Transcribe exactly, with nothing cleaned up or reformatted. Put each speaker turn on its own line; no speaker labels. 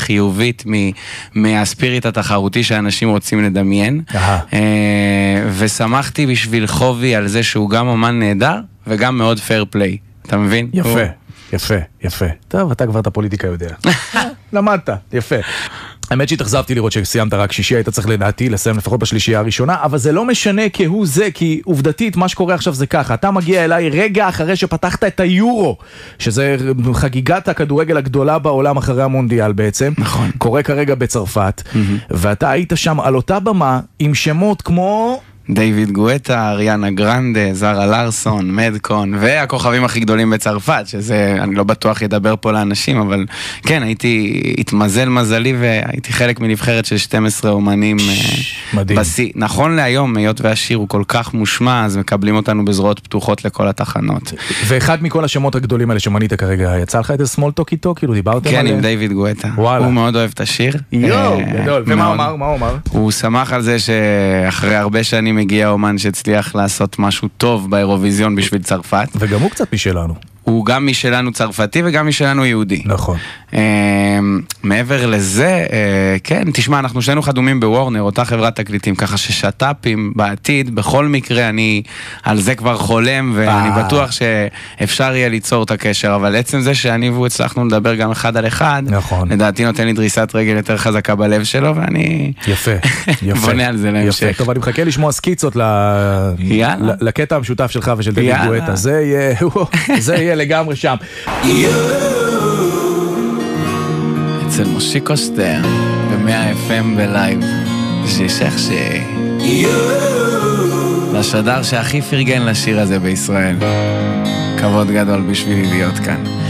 חיובית מהספיריט התחרותי שאנשים רוצים לדמיין. ושמחתי בשביל חובי על זה שהוא גם אומן נהדר, וגם מאוד פייר פליי. אתה מבין?
יפה, יפה, יפה. טוב, אתה כבר את הפוליטיקה יודע. למדת, יפה. האמת שהתאכזבתי לראות שסיימת רק שישי, היית צריך לדעתי לסיים לפחות בשלישייה הראשונה, אבל זה לא משנה כהוא זה, כי עובדתית מה שקורה עכשיו זה ככה, אתה מגיע אליי רגע אחרי שפתחת את היורו, שזה חגיגת הכדורגל הגדולה בעולם אחרי המונדיאל בעצם,
נכון.
קורה כרגע בצרפת, ואתה היית שם על אותה במה עם שמות כמו...
דיוויד גואטה, אריאנה גרנדה, זרה לארסון, מדקון, והכוכבים הכי גדולים בצרפת, שזה, אני לא בטוח ידבר פה לאנשים, אבל כן, הייתי, התמזל מזלי, והייתי חלק מנבחרת של שנים עשר אומנים.
מדהים.
בסי, נכון להיום, היות והשיר הוא כל כך מושמע, אז מקבלים אותנו בזרועות פתוחות לכל התחנות.
ואחד מכל השמות הגדולים האלה שמנית כרגע, יצא לך את הסמול טוק איתו? כאילו דיברתם
כן,
עליהם?
עם דיוויד גואטה.
וואלה.
הוא מאוד אוהב את השיר.
יואו, גדול. ומה הוא אמר? מה הוא אמר?
הוא שמח על זה שאחרי הרבה שנים מגיע אומן שהצליח לעשות משהו טוב באירוויזיון בשביל צרפת.
וגם הוא קצת משלנו.
הוא גם משלנו צרפתי וגם משלנו יהודי.
נכון.
מעבר לזה, כן, תשמע, אנחנו שנינו חדומים בוורנר, אותה חברת תקליטים, ככה ששטאפים בעתיד, בכל מקרה אני על זה כבר חולם, ואני בטוח שאפשר יהיה ליצור את הקשר, אבל עצם זה שאני והוא הצלחנו לדבר גם אחד על אחד,
נכון.
לדעתי נותן לי דריסת רגל יותר חזקה בלב שלו, ואני
יפה, יפה.
בונה על זה להמשך.
טוב, אני מחכה לשמוע סקיצות לקטע המשותף שלך ושל דיוויד גואטה. זה יהיה, זה יהיה לגמרי שם.
אצל מושיקו שטרן ב-מאה אף אם בלייב ששכשי לשדר שהכי פרגן לשיר הזה בישראל. כבוד גדול בשבילי להיות כאן.